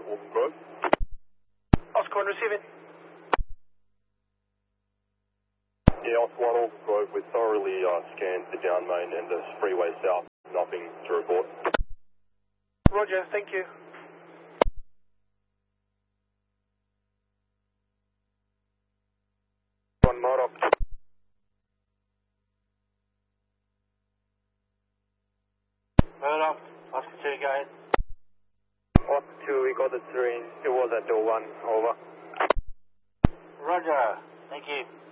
Waltham Grove. Oscar 1 receiving. Yeah, Oscar 1 Waltham Grove. We've thoroughly scanned the down main and the freeway south. Nothing to report. Roger, thank you. One more up. Murdoch, Oscar 2, go ahead. Oscar 2, we got the terrain. It was at door 1. Over. Roger, thank you.